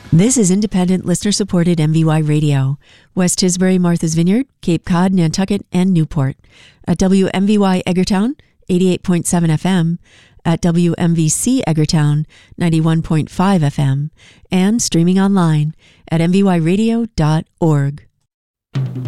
This is independent, listener-supported MVY Radio. West Tisbury, Martha's Vineyard, Cape Cod, Nantucket, and Newport. At WMVY Edgartown, 88.7 FM. At WMVC Edgartown, 91.5 FM. And streaming online at mvyradio.org.